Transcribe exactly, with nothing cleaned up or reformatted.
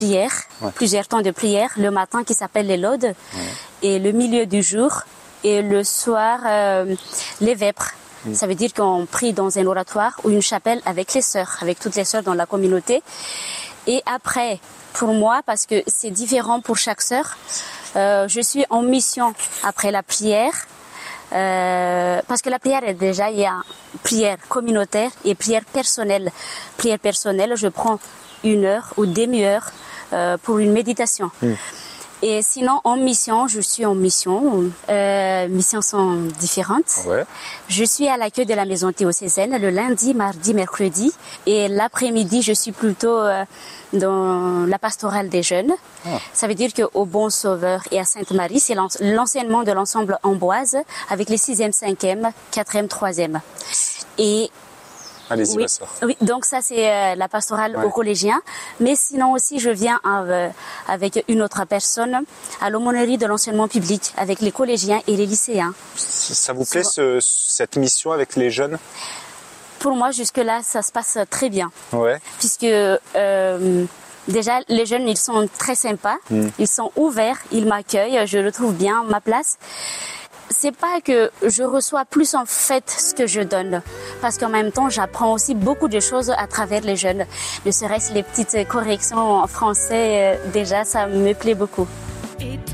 prière, Ouais. plusieurs temps de prière, le matin qui s'appelle les laudes, Ouais. et le milieu du jour, et le soir, euh, les vêpres. Mm. Ça veut dire qu'on prie dans un oratoire ou une chapelle avec les sœurs, avec toutes les sœurs dans la communauté. Et après, pour moi, parce que c'est différent pour chaque sœur, euh, je suis en mission après la prière. Euh, parce que la prière est déjà, il y a prière communautaire et prière personnelle. Prière personnelle, je prends une heure ou demi-heure euh, pour une méditation. Mm. Et sinon, en mission, je suis en mission. Euh, missions sont différentes. Ouais. Je suis à l'accueil de la maison théocésaine le lundi, mardi, mercredi. Et l'après-midi, je suis plutôt euh, dans la pastorale des jeunes. Ah. Ça veut dire qu'au Bon Sauveur et à Sainte-Marie, c'est l'en- l'enseignement de l'ensemble Amboise avec les sixième, cinquième, quatrième, troisième. Et Allez-y, oui, ma sœur. oui, donc ça c'est euh, la pastorale Ouais. aux collégiens. Mais sinon aussi, je viens euh, avec une autre personne à l'aumônerie de l'enseignement public avec les collégiens et les lycéens. Ça vous plaît ce- cette mission avec les jeunes? Pour moi, jusque-là, ça se passe très bien. Ouais. Puisque euh, déjà, les jeunes, ils sont très sympas, Mm. ils sont ouverts, ils m'accueillent, je retrouve bien ma place. C'est pas que je reçois plus en fait ce que je donne, parce qu'en même temps, j'apprends aussi beaucoup de choses à travers les jeunes. Ne serait-ce les petites corrections en français, euh, déjà, ça me plaît beaucoup.